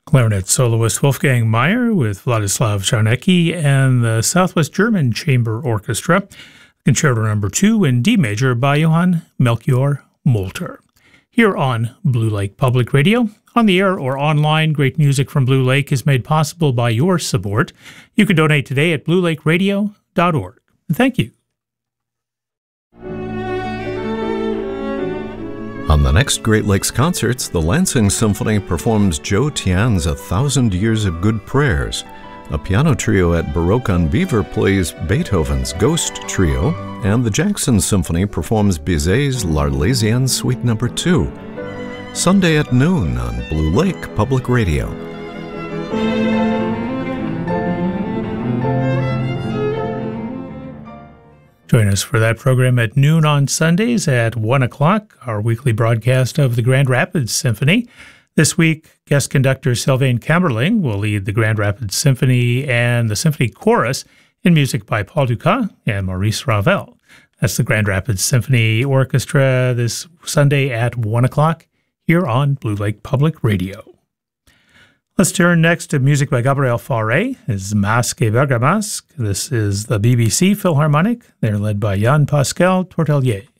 Clarinet soloist Wolfgang Mayer with Władysław Czarnecki and the Southwest German Chamber Orchestra, Concerto No. 2 in D major by Johann Melchior Molter. Here on Blue Lake Public Radio, on the air or online, great music from Blue Lake is made possible by your support. You can donate today at bluelakeradio.org. Thank you. On the next Great Lakes Concerts, the Lansing Symphony performs Joe Tian's 1,000 Years of Good Prayers. A piano trio at Baroque on Beaver plays Beethoven's Ghost Trio, and the Jackson Symphony performs Bizet's L'Arlésienne Suite No. 2. Sunday at noon on Blue Lake Public Radio. Join us for that program at noon on Sundays at 1 o'clock, our weekly broadcast of the Grand Rapids Symphony. This week, guest conductor Sylvain Kammerling will lead the Grand Rapids Symphony and the Symphony Chorus in music by Paul Dukas and Maurice Ravel. That's the Grand Rapids Symphony Orchestra this Sunday at 1 o'clock here on Blue Lake Public Radio. Let's turn next to music by Gabriel Fauré. It's Masque et Bergamasque. This is the BBC Philharmonic. They're led by Jean-Pascal Tortelier.